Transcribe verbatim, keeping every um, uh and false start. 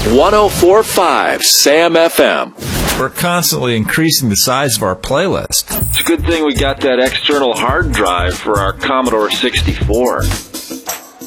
one oh four point five Sam F M. We're constantly increasing the size of our playlist. It's a good thing we got that external hard drive for our Commodore sixty-four.